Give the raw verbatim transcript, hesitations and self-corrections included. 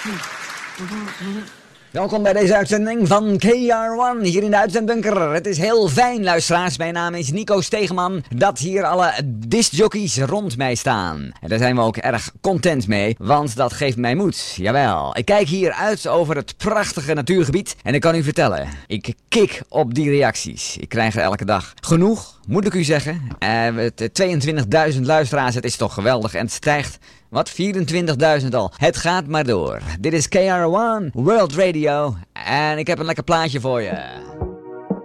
Welkom bij deze uitzending van K R one, hier in de uitzendbunker. Het is heel fijn, luisteraars. Mijn naam is Nico Stegeman, dat hier alle discjockeys rond mij staan. En daar zijn we ook erg content mee, want dat geeft mij moed. Jawel, ik kijk hier uit over het prachtige natuurgebied en ik kan u vertellen, ik kik op die reacties. Ik krijg er elke dag genoeg, moet ik u zeggen. Uh, tweeëntwintigduizend luisteraars, het is toch geweldig en het stijgt. Wat? vierentwintigduizend al. Het gaat maar door. Dit is K R one World Radio en ik heb een lekker plaatje voor je.